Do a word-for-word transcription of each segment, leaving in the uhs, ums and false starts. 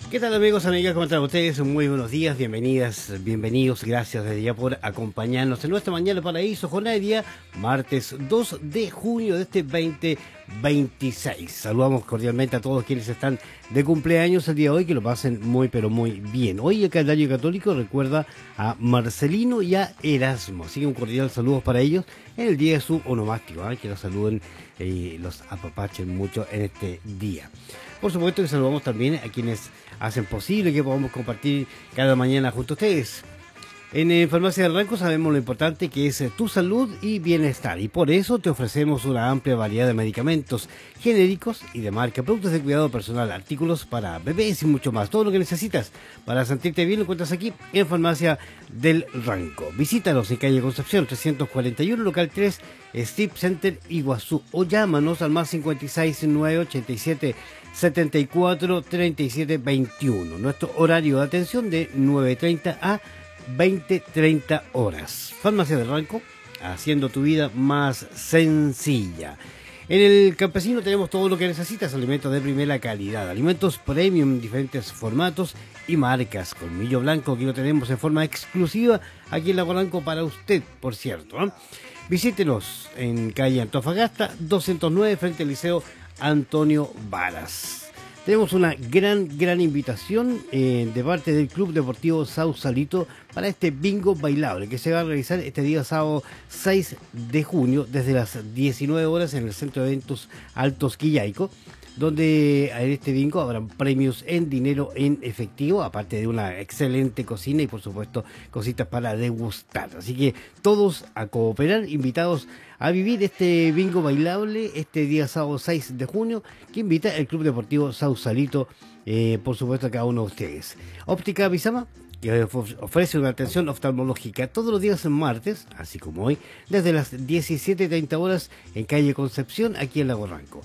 ¿Qué tal, amigos, amigas? ¿Cómo están ustedes? Muy buenos días, bienvenidas, bienvenidos, gracias desde ya por acompañarnos en nuestra Mañana Paraíso, jornada de día, martes dos de junio de este veinte veintiséis. Saludamos cordialmente a todos quienes están de cumpleaños el día de hoy, que lo pasen muy pero muy bien. Hoy el calendario católico recuerda a Marcelino y a Erasmo, así que un cordial saludo para ellos en el día de su onomástico, ¿eh? Que los saluden y eh, los apapachen mucho en este día. Por supuesto que saludamos también a quienes hacen posible que podamos compartir cada mañana junto a ustedes. En eh, Farmacia del Ranco sabemos lo importante que es eh, tu salud y bienestar, y por eso te ofrecemos una amplia variedad de medicamentos genéricos y de marca, productos de cuidado personal, artículos para bebés y mucho más. Todo lo que necesitas para sentirte bien lo encuentras aquí en Farmacia del Ranco. Visítanos en calle Concepción trescientos cuarenta y uno, local tres, Strip Center, Iguazú, o llámanos al más cincuenta y seis, nueve ochenta y siete, setenta y cuatro, treinta y siete, veintiuno. Nuestro horario de atención de nueve treinta a veinte treinta horas. Farmacia del Ranco, haciendo tu vida más sencilla. En el campesino tenemos todo lo que necesitas: alimentos de primera calidad, alimentos premium en diferentes formatos y marcas. Colmillo blanco, aquí lo tenemos en forma exclusiva aquí en Lago Ranco para usted, por cierto, ¿eh? Visítenos en calle Antofagasta doscientos nueve, frente al Liceo Antonio Varas. Tenemos una gran, gran invitación eh, de parte del Club Deportivo Sausalito para este bingo bailable que se va a realizar este día sábado seis de junio desde las diecinueve horas en el Centro de Eventos Altos Quillaico, donde en este bingo habrán premios en dinero en efectivo, aparte de una excelente cocina y por supuesto cositas para degustar. Así que todos a cooperar, invitados a vivir este bingo bailable este día sábado seis de junio, que invita el Club Deportivo Sausalito, eh, por supuesto a cada uno de ustedes. Óptica Bizama, que ofrece una atención oftalmológica todos los días en martes, así como hoy, desde las diecisiete treinta horas en calle Concepción, aquí en Lago Ranco.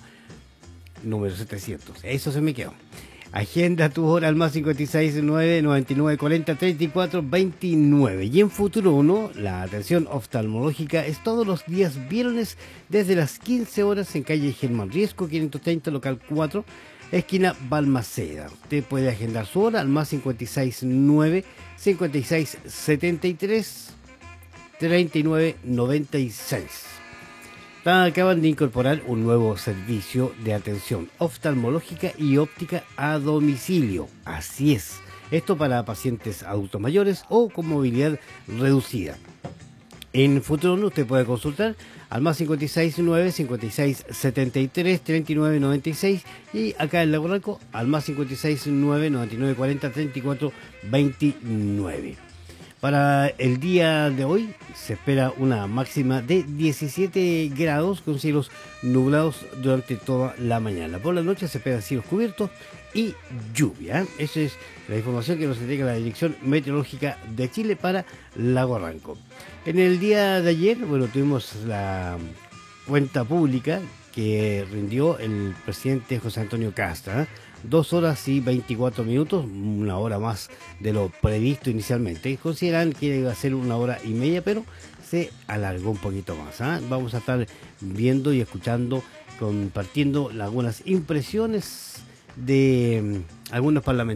Número setecientos, eso se me quedó. Agenda tu hora al más cincuenta y seis, nueve noventa y nueve, cuarenta, treinta y cuatro, veintinueve. Y en Futuro uno, la atención oftalmológica es todos los días viernes desde las quince horas en calle Germán Riesco, quinientos treinta, local cuatro, esquina Balmaceda. Usted puede agendar su hora al más cincuenta y seis, nueve cincuenta y seis, setenta y tres, treinta y nueve, noventa y seis. Acaban de incorporar un nuevo servicio de atención oftalmológica y óptica a domicilio. Así es, esto para pacientes adultos mayores o con movilidad reducida. En Futuro uno usted puede consultar al más cincuenta y seis, nueve cincuenta y seis, setenta y tres, treinta y nueve, noventa y seis, y acá en Lago Ranco al más cincuenta y seis, nueve noventa y nueve, cuarenta, treinta y cuatro, veintinueve. Para el día de hoy se espera una máxima de diecisiete grados con cielos nublados durante toda la mañana. Por la noche se espera cielos cubiertos y lluvia. Esa es la información que nos entrega la Dirección Meteorológica de Chile para Lago Ranco. En el día de ayer, bueno, tuvimos la cuenta pública que rindió el presidente José Antonio Kast, ¿eh? Dos horas y veinticuatro minutos, una hora más de lo previsto inicialmente. Consideran que iba a ser una hora y media, pero se alargó un poquito más, ¿eh? Vamos a estar viendo y escuchando, compartiendo algunas impresiones de um, algunos parlamentarios